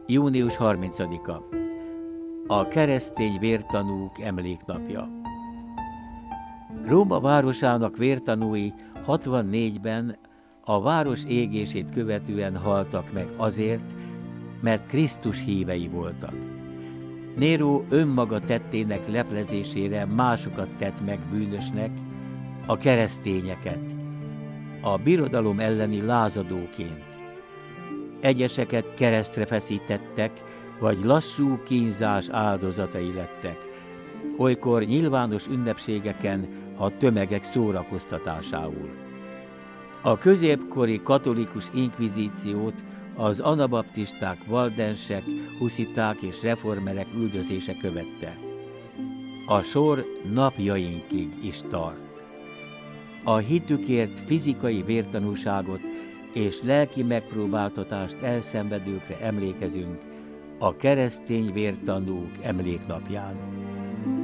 Június 30-a. A keresztény vértanúk emléknapja. Róma városának vértanúi 64-ben a város égését követően haltak meg azért, mert Krisztus hívei voltak. Néró önmaga tettének leplezésére másokat tett meg bűnösnek, a keresztényeket, a birodalom elleni lázadóként. Egyeseket keresztre feszítettek, vagy lassú kínzás áldozatai lettek, olykor nyilvános ünnepségeken a tömegek szórakoztatásául. A középkori katolikus inkvizíciót az anabaptisták, valdensek, husziták és reformerek üldözése követte. A sor napjainkig is tart. A hitükért fizikai vértanúságot és lelki megpróbáltatást elszenvedőkre emlékezünk a keresztény vértanúk emléknapján.